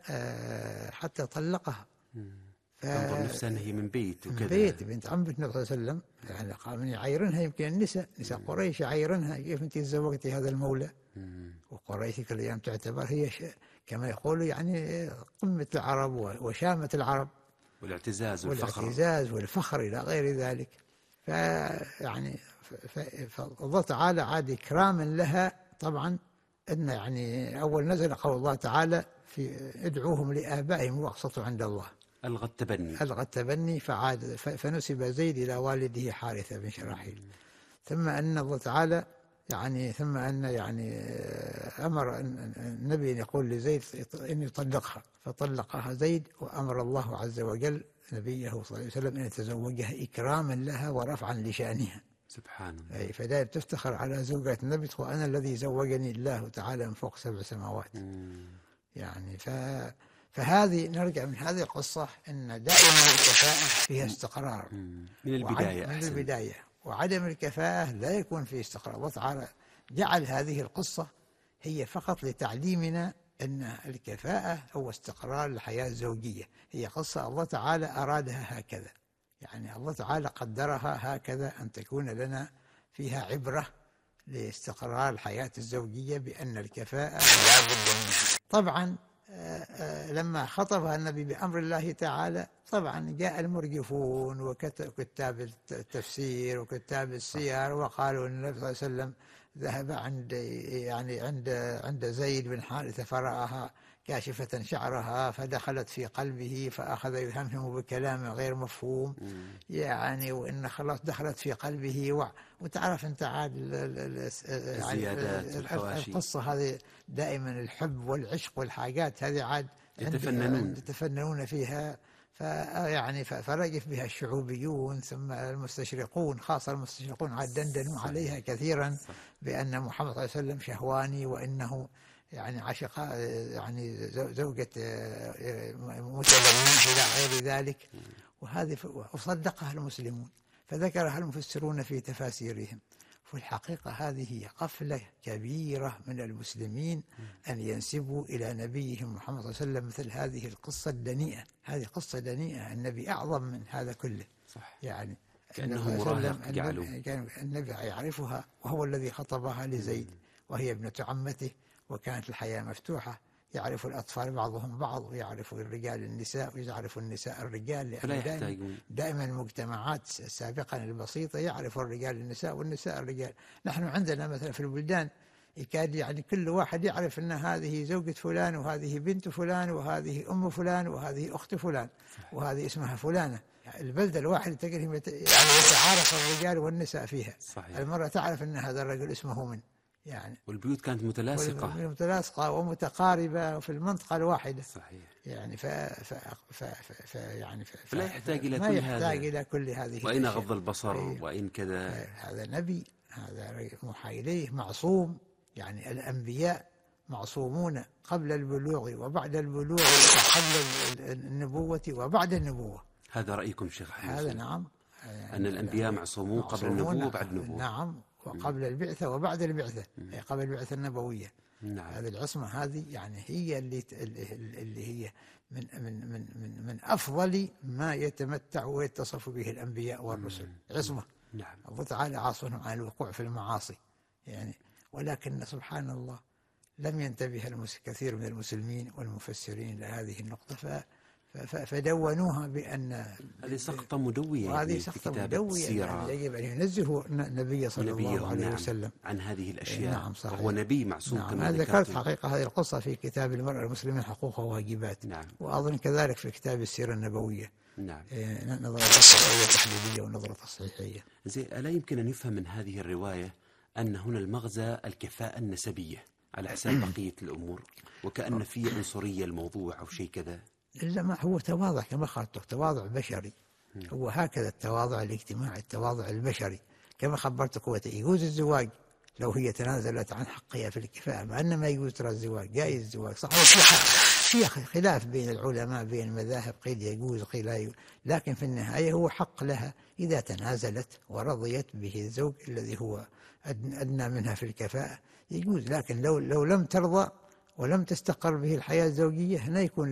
حتى طلقها. تنظر نفسها أن هي من بيت وكذا، من بيت بنت عم النبي صلى الله عليه وسلم، يعني قام يعايرنها، يمكن نساء قريش يعايرنها، كيف أنت تزوجتي هذا المولى؟ وقريش كل أيام تعتبر هي كما يقولوا يعني قمة العرب وشامة العرب، والاعتزاز والفخر إلى غير ذلك. فيعني فالله تعالى عاد إكراما لها طبعا، أن يعني أول نزل قول الله تعالى في ادعوهم لآبائهم واقسطوا عند الله، ألغى التبني فعاد فنسب زيد إلى والده حارثة بن شراحيل. ثم أن الله تعالى يعني أمر النبي أن يقول لزيد أن يطلقها، فطلقها زيد، وأمر الله عز وجل نبيه صلى الله عليه وسلم أن يتزوجها إكراما لها ورفعا لشأنها. سبحان الله. فدائما تفتخر على زوجة النبي، وأنا الذي زوجني الله تعالى من فوق 7 سماوات. يعني فهذه نرجع من هذه القصة أن دائما الكفاءة فيها استقرار من البداية، وعدم الكفاءة لا يكون فيه استقرار. الله تعالى جعل هذه القصة هي فقط لتعليمنا أن الكفاءة هو استقرار الحياة الزوجية، هي قصة الله تعالى أرادها هكذا، يعني الله تعالى قدرها هكذا أن تكون لنا فيها عبرة لاستقرار الحياة الزوجية، بأن الكفاءة لا بد منها. طبعا لما خطبها النبي بأمر الله تعالى، طبعا جاء المرجفون وكتاب التفسير وكتاب السير وقالوا أن النبي صلى الله عليه وسلم ذهب عند زيد بن حارثة فرآها كاشفة شعرها فدخلت في قلبه فأخذ يهمهم بكلام غير مفهوم، يعني وإن خلاص دخلت في قلبه. وتعرف أنت عاد الزيادات والحواشي، القصة هذه دائما الحب والعشق والحاجات هذه عاد يتفننون فيها، فرجف بها الشعوبيون، ثم المستشرقون، خاصة المستشرقون عاد دندنوا عليها كثيرا بأن محمد صلى الله عليه وسلم شهواني، وإنه يعني عشق يعني زوجة متزوج إلى غير ذلك، وهذه وصدقها المسلمون، فذكرها المفسرون في تفاسيرهم. في الحقيقة هذه هي غفلة كبيرة من المسلمين أن ينسبوا إلى نبيهم محمد صلى الله عليه وسلم مثل هذه القصة الدنيئة. هذه قصة دنيئة، النبي أعظم من هذا كله. صح. يعني كأنه مراهق جعلوه، كان النبي يعرفها، وهو الذي خطبها لزيد وهي ابنة عمته، وكانت الحياة مفتوحة، يعرف الأطفال بعضهم بعض، ويعرف الرجال النساء، ويعرف النساء الرجال، لأن دائما المجتمعات سابقا البسيطة يعرف الرجال النساء والنساء الرجال. نحن عندنا مثلا في البلدان يكاد يعني كل واحد يعرف أن هذه زوجة فلان، وهذه بنت فلان، وهذه أم فلان، وهذه أخت فلان، وهذه اسمها فلانة. البلدة الواحدة تقريبا يتعارف الرجال والنساء فيها. صحيح. المرأة تعرف أن هذا الرجل اسمه من، يعني والبيوت كانت متلاصقة ومتقاربة في المنطقة الواحدة. صحيح. يعني فلا يحتاج إلى ما يحتاج إلى كل هذه وأين غض البصر وأين كذا. هذا نبي، هذا موحى إليه معصوم، يعني الأنبياء معصومون قبل البلوغ وبعد البلوغ، قبل النبوة وبعد النبوة. هذا رأيكم شيخ حمد؟ هذا نعم، أن الأنبياء معصومون قبل النبوة وبعد النبوة. نعم، وقبل البعثة وبعد البعثة، أي قبل البعثة النبوية. نعم. هذه العصمة هذه يعني هي اللي هي من أفضل ما يتمتع ويتصف به الأنبياء والرسل، عصمة. نعم. الله تعالى عاصمهم عن الوقوع في المعاصي، يعني ولكن سبحان الله لم ينتبه كثير من المسلمين والمفسرين لهذه النقطة، فدونوها بأن هذه سقطة مدوية، وهذه سقطة مدوية، يعني يجب أن ينزهوا النبي صلى الله عليه وسلم عن هذه الأشياء. نعم صحيح. وهو نبي معصوم. نعم. كما ذكرت حقيقة هذه القصة في كتاب المرأة المسلمة حقوقها وواجبات. نعم. وأظن كذلك في كتاب السيرة النبوية. نعم. نظرة تصحيحية تحليلية ونظرة تصحيحية. ألا يمكن أن يفهم من هذه الرواية أن هنا المغزى الكفاءة النسبية على حساب بقية الأمور، وكأن في عنصرية الموضوع أو شيء كذا؟ إلا ما هو تواضع كما خبرتك، تواضع بشري. هو هكذا التواضع الاجتماعي، التواضع البشري كما خبرتك. هو يجوز الزواج لو هي تنازلت عن حقها في الكفاءة، مع أن ما يجوز ترى الزواج، جائز الزواج صح، في خلاف بين العلماء بين المذاهب، قيل يجوز قيل لا يجوز، لكن في النهاية هو حق لها إذا تنازلت ورضيت به الزوج الذي هو أدنى منها في الكفاءة يجوز. لكن لو لم ترضى ولم تستقر به الحياة الزوجية هنا يكون